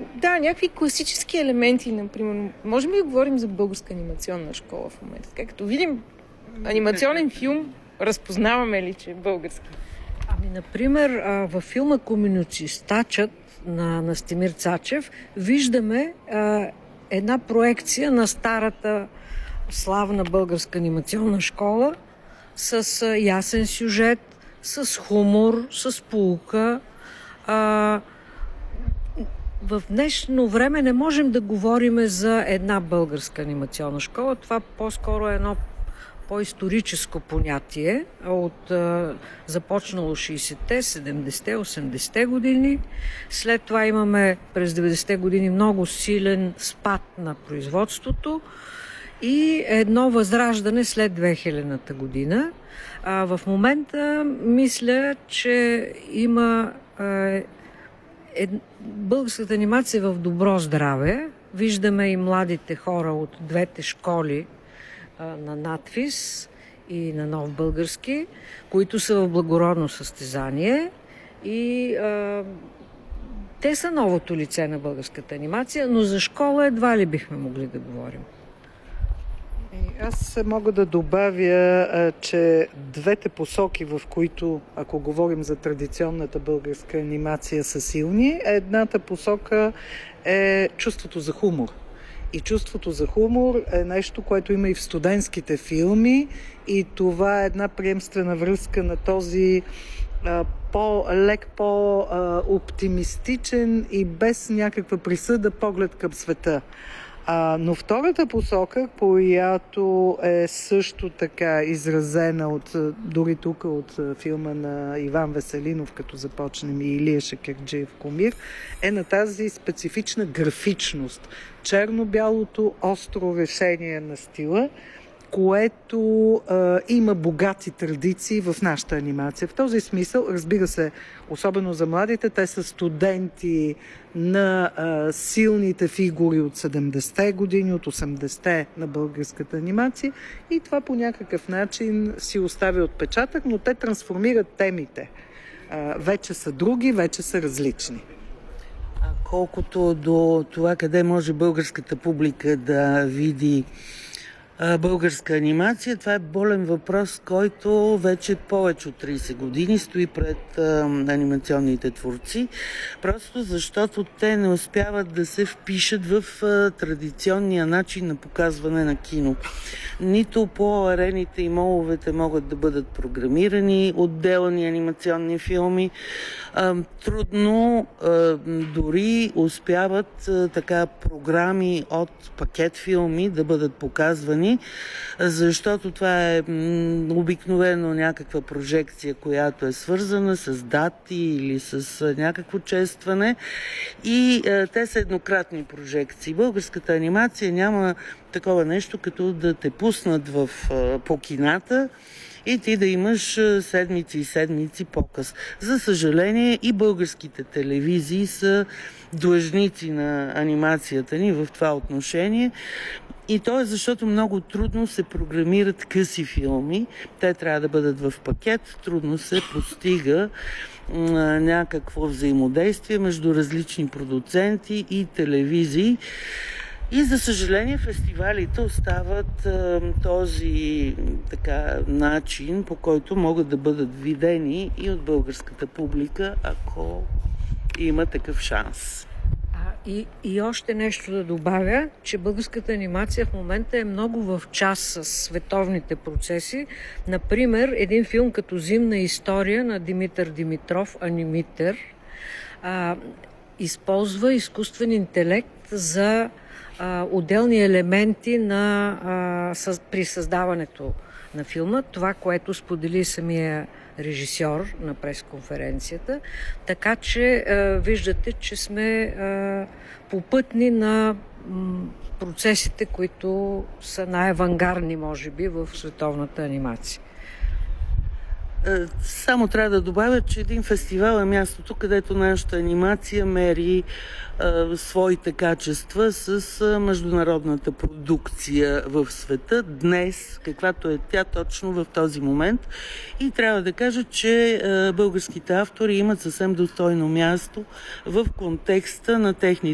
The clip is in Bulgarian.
Да, някакви класически елементи, например. Можем ли да говорим за българска анимационна школа в момента? Така като видим анимационен филм, разпознаваме ли, че е български? Например, във филма "Комуницистачът" на Настимир Цачев виждаме една проекция на старата славна българска анимационна школа с ясен сюжет, с хумор, с поука. В днешно време не можем да говорим за една българска анимационна школа. Това по-скоро е едно по-историческо понятие, започнало 60-те, 70-те, 80-те години. След това имаме през 90-те години много силен спад на производството и едно възраждане след 2000-та година. В момента мисля, че има българската анимация в добро здраве. Виждаме и младите хора от двете школи на надфис и на Нов български, които са в благородно състезание и те са новото лице на българската анимация, но за школа едва ли бихме могли да говорим. Аз мога да добавя, че двете посоки, в които, ако говорим за традиционната българска анимация, са силни. Едната посока е чувството за хумор. И чувството за хумор е нещо, което има и в студентските филми, и това е една приемствена връзка на този по-лек, по-оптимистичен и без някаква присъда поглед към света. Но втората посока, която е също така изразена дори тук от филма на Иван Веселинов, като започнем, и Илия Шекерджиев "Комир", е на тази специфична графичност. Черно-бялото остро решение на стила, което има богати традиции в нашата анимация. В този смисъл, разбира се, особено за младите, те са студенти на силните фигури от 70-те години, от 80-те на българската анимация, и това по някакъв начин си оставя отпечатък, но те трансформират темите. Вече са други, вече са различни. Колкото до това къде може българската публика да види българска анимация, това е болен въпрос, който вече повече от 30 години стои пред анимационните творци, просто защото те не успяват да се впишат в традиционния начин на показване на кино. Нито по арените и моловете могат да бъдат програмирани отделни анимационни филми. Трудно дори успяват така програми от пакет филми да бъдат показвани, защото това е обикновено някаква прожекция, която е свързана с дати или с някакво честване, и те са еднократни прожекции. Българската анимация няма такова нещо, като да те пуснат по кината и ти да имаш седмици и седмици показ. За съжаление, и българските телевизии са длъжници на анимацията ни в това отношение. И то е защото много трудно се програмират къси филми. Те трябва да бъдат в пакет. Трудно се постига някакво взаимодействие между различни продуценти и телевизии. И за съжаление фестивалите остават този начин, по който могат да бъдат видени и от българската публика, ако има такъв шанс. И още нещо да добавя, че българската анимация в момента е много в час с световните процеси. Например, един филм като "Зимна история" на Димитър Димитров, анимитър, използва изкуствен интелект за отделни елементи при създаването на филма. Това, което сподели самия режисьор на пресконференцията. Така че виждате, че сме попътни на процесите, които са най-авангардни, може би, в световната анимация. Само трябва да добавя, че един фестивал е мястото, където нашата анимация мери своите качества с международната продукция в света днес, каквато е тя точно в този момент. И трябва да кажа, че българските автори имат съвсем достойно място в контекста на техните